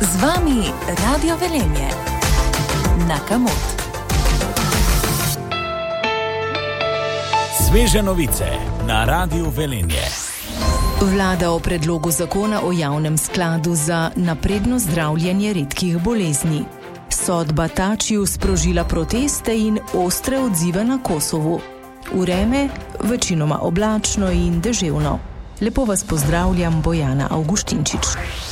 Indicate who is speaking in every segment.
Speaker 1: Z vami Radio Velenje. Na Kamot.
Speaker 2: Sveže novice na Radiu Velenje.
Speaker 3: Vlada o predlogu zakona o javnem skladu za napredno zdravljenje redkih bolezni. Sodba Tačiju sprožila proteste in ostre odzive na Kosovu. Vreme večinoma oblačno in deževno. Lepo vas pozdravljam, Bojana Avguštinčič.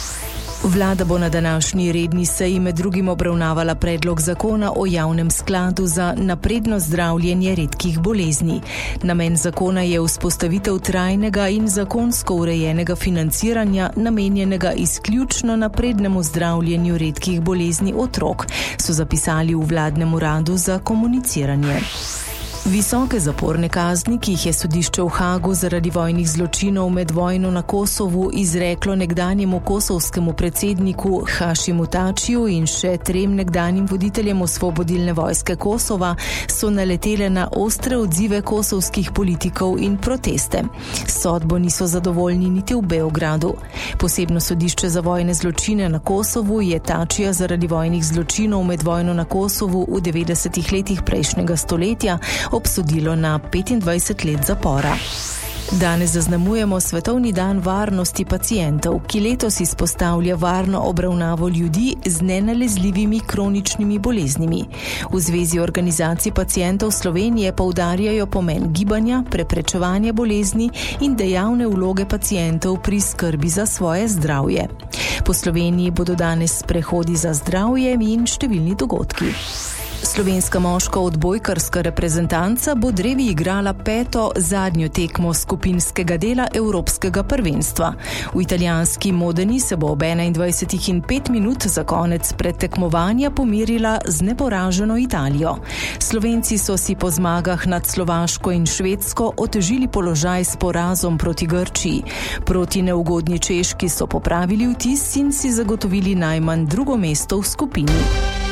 Speaker 3: Vlada bo na današnji redni seji med drugim obravnavala predlog zakona o javnem skladu za napredno zdravljenje redkih bolezni. Namen zakona je vzpostavitev trajnega in zakonsko urejenega financiranja, namenjenega izključno naprednemu zdravljenju redkih bolezni otrok, so zapisali v vladnem uradu za komuniciranje. Visoke zaporne kazni, ki jih je sodišče v Hagu zaradi vojnih zločinov med vojno na Kosovu izreklo nekdanjemu kosovskemu predsedniku Hašimu Tačiju in še 3 nekdanjim voditeljem Osvobodilne vojske Kosova, so naletele na ostre odzive kosovskih politikov in proteste. Sodbo niso zadovoljni niti v Beogradu. Posebno sodišče za vojne zločine na Kosovu je Tačija zaradi vojnih zločinov med vojno na Kosovu v 90. letih prejšnjega stoletja obsodilo na 25 let zapora. Danes zaznamujemo Svetovni dan varnosti pacientov, ki letos izpostavlja varno obravnavo ljudi z nenalezljivimi kroničnimi boleznimi. V Zvezi organizacij pacientov Slovenije poudarjajo pomen gibanja, preprečevanja bolezni in dejavne vloge pacientov pri skrbi za svoje zdravje. Po Sloveniji bodo danes sprehodi za zdravje in številni dogodki. Slovenska moška odbojkarska reprezentanca bo drevi igrala 5. zadnjo tekmo skupinskega dela Evropskega prvenstva. V italijanski Modeni se bo ob 21:05 za konec predtekmovanja pomirila z neporaženo Italijo. Slovenci so si po zmagah nad Slovaško in Švedsko otežili položaj s porazom proti Grčiji. Proti neugodni Češki so popravili vtis in si zagotovili najmanj 2. mesto v skupini.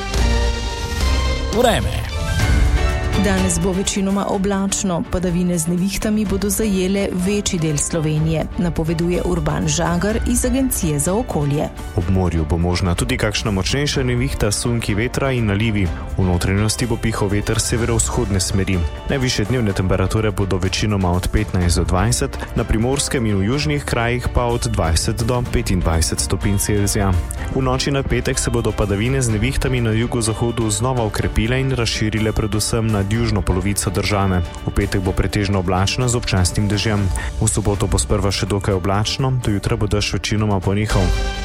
Speaker 2: Vreme.
Speaker 3: Danes bo večinoma oblačno, padavine z nevihtami bodo zajele večji del Slovenije, napoveduje Urban Žagar iz Agencije za okolje.
Speaker 4: Ob morju bo možna tudi kakšna močnejša nevihta, sunki vetra in nalivi. V notranjosti bo pihal veter severovzhodne smeri. Najvišje dnevne temperature bodo večinoma od 15 do 20, na primorskem in v južnih krajih pa od 20 do 25 stopinj Celzija. V noči na petek se bodo padavine z nevihtami na jugozahodu znova okrepile in razširile predvsem na južno polovico države. V petek bo pretežno oblačno z občasnim dežjem. V soboto bo sprva še dokaj oblačno, do jutra bo dež večinoma ponehal.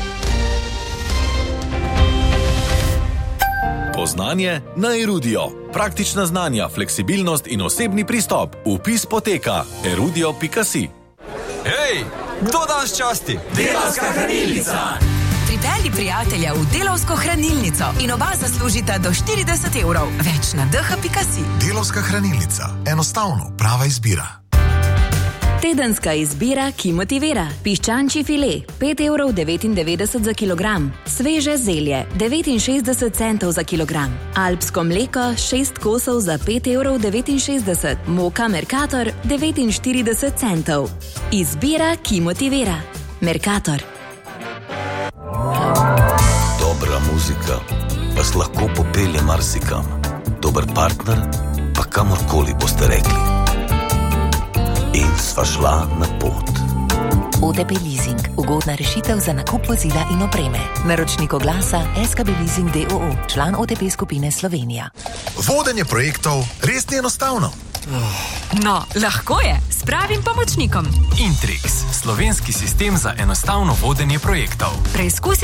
Speaker 5: Poznanje na Erudio. Praktična znanja, fleksibilnost in osebni pristop. Vpis poteka erudio.si.
Speaker 6: Hej, kdo danes časti?
Speaker 7: Delavska hranilnica!
Speaker 1: Pripelji prijatelja v Delavsko hranilnico in oba zaslužita do 40 evrov. Več na dh.si.
Speaker 7: Delavska hranilnica. Enostavno, prava izbira.
Speaker 8: Tedenska izbira, ki motivira. Piščančji file, 5,99 € za kilogram. Sveže zelje, 69 centov za kilogram. Alpsko mleko, 6 kosov za 5,69 €. Moka Mercator, 49 centov. Izbira, ki motivira. Mercator.
Speaker 9: Dobra muzika vas lahko popelje marsikam. Dober partner pa kamorkoli boste rekli. In sva šla na pot.
Speaker 10: OTP Leasing. Ugodna rešitev za nakup vozila in opreme. Naročnik oglasa SKB Leasing d.o.o. Član OTP skupine Slovenija.
Speaker 7: Vodenje projektov res ni enostavno.
Speaker 11: No, lahko je, s pravim pomočnikom.
Speaker 6: Intrix, slovenski sistem za enostavno vodenje projektov.
Speaker 11: Preizkusi